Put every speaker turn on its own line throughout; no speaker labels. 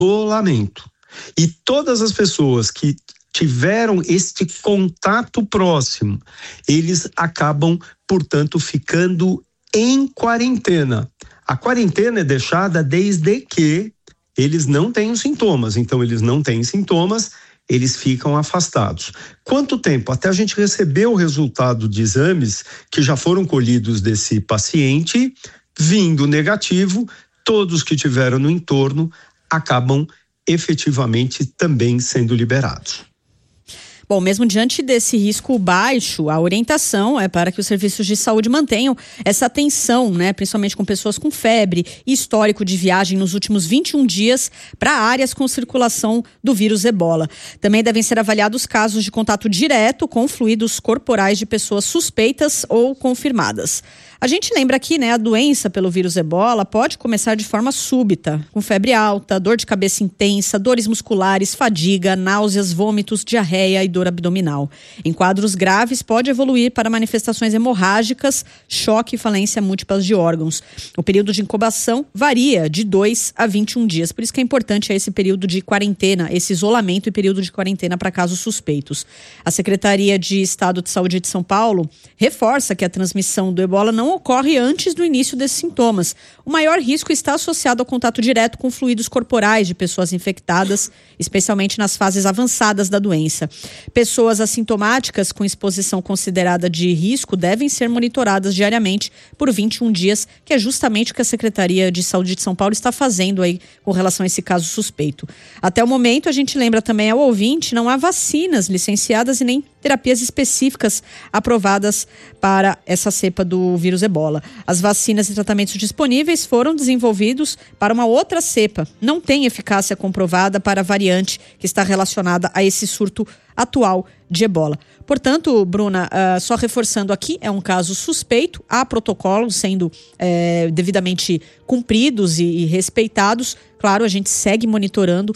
isolamento. E todas as pessoas que tiveram este contato próximo, eles acabam, portanto, ficando em quarentena. A quarentena é deixada desde que eles não tenham sintomas. Então, eles não têm sintomas, eles ficam afastados. Quanto tempo? Até a gente receber o resultado de exames que já foram colhidos desse paciente, vindo negativo, todos que tiveram no entorno acabam efetivamente também sendo liberados.
Bom, mesmo diante desse risco baixo, a orientação é para que os serviços de saúde mantenham essa atenção, né, principalmente com pessoas com febre e histórico de viagem nos últimos 21 dias para áreas com circulação do vírus Ebola. Também devem ser avaliados casos de contato direto com fluidos corporais de pessoas suspeitas ou confirmadas. A gente lembra aqui, né, a doença pelo vírus Ebola pode começar de forma súbita, com febre alta, dor de cabeça intensa, dores musculares, fadiga, náuseas, vômitos, diarreia e dor abdominal. Em quadros graves, pode evoluir para manifestações hemorrágicas, choque e falência múltiplas de órgãos. O período de incubação varia de 2 a 21 dias, por isso que é importante esse período de quarentena, esse isolamento e período de quarentena para casos suspeitos. A Secretaria de Estado de Saúde de São Paulo reforça que a transmissão do Ebola não ocorre antes do início desses sintomas. O maior risco está associado ao contato direto com fluidos corporais de pessoas infectadas, especialmente nas fases avançadas da doença. Pessoas assintomáticas com exposição considerada de risco devem ser monitoradas diariamente por 21 dias, que é justamente o que a Secretaria de Saúde de São Paulo está fazendo aí com relação a esse caso suspeito. Até o momento, a gente lembra também ao ouvinte, não há vacinas licenciadas e nem terapias específicas aprovadas para essa cepa do vírus Ebola. As vacinas e tratamentos disponíveis foram desenvolvidos para uma outra cepa. Não tem eficácia comprovada para a variante que está relacionada a esse surto atual de Ebola. Portanto, Bruna, só reforçando aqui, é um caso suspeito, há protocolos sendo devidamente cumpridos e respeitados. Claro, a gente segue monitorando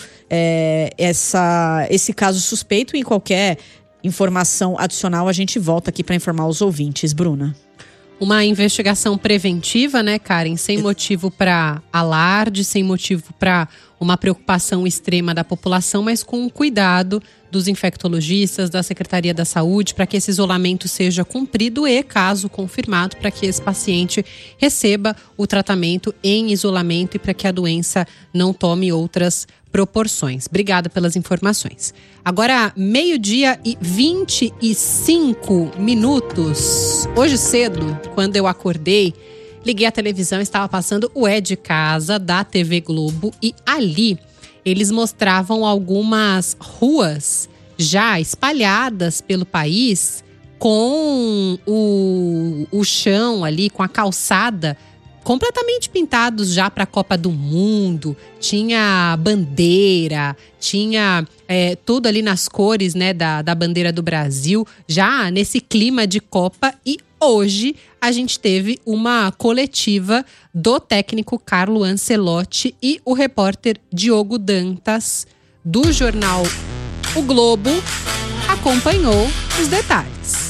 esse caso suspeito e qualquer informação adicional a gente volta aqui para informar os ouvintes. Bruna.
Uma investigação preventiva, né, Karen? Sem motivo para alarde, sem motivo para uma preocupação extrema da população, mas com cuidado dos infectologistas, da Secretaria da Saúde, para que esse isolamento seja cumprido e, caso confirmado, para que esse paciente receba o tratamento em isolamento e para que a doença não tome outras proporções. Obrigada pelas informações. Agora, 12:25. Hoje cedo, quando eu acordei, liguei a televisão, estava passando o É de Casa da TV Globo e ali eles mostravam algumas ruas já espalhadas pelo país com o chão ali, com a calçada completamente pintados já para a Copa do Mundo. Tinha bandeira, tinha tudo ali nas cores, né, da bandeira do Brasil, já nesse clima de Copa. E hoje a gente teve uma coletiva do técnico Carlo Ancelotti e o repórter Diogo Dantas, do jornal O Globo, acompanhou os detalhes.